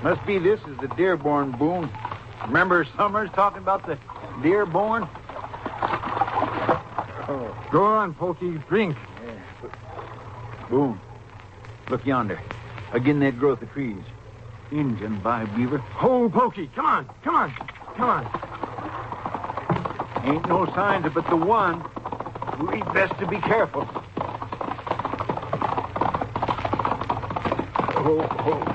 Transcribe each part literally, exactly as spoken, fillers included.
Must be this is the Dearborn, Boone. Remember Summers talking about the Dearborn? Oh. Go on, Pokey. Drink. Yeah. Boone, look yonder. Again that growth of trees. Injun by Beaver. Oh, Pokey. Come on. Come on. Come on. Ain't no signs of but the one. We best to be careful. Oh, oh.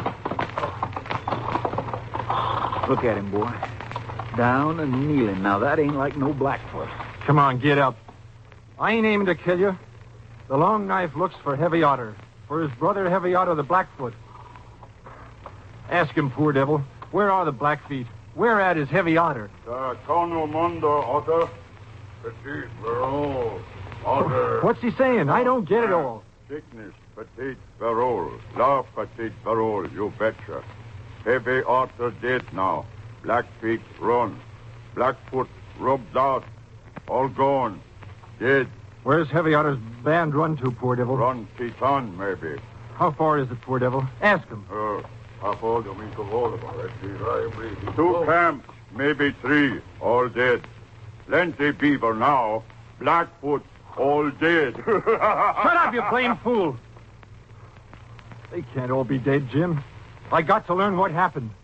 Look at him, boy. Down and kneeling. Now, that ain't like no Blackfoot. Come on, get up. I ain't aiming to kill you. The Long Knife looks for Heavy Otter. For his brother Heavy Otter, the Blackfoot. Ask him, poor devil. Where are the Blackfeet? Where at is Heavy Otter? The Tono Mundo Otter. Petit Verol. Otter. What's he saying? I don't get it all. Sickness, Petit Verol. La Petit Verol, you betcha. Heavy Otter dead now. Blackfeet run. Blackfoot rubbed out. All gone. Dead. Where's Heavy Otter's band run to, poor devil? Run Teton, maybe. How far is it, poor devil? Ask him. Uh, Two camps, maybe three, all dead. Plenty beaver now. Blackfoot, all dead. Shut up, you plain fool. They can't all be dead, Jim. I got to learn what happened.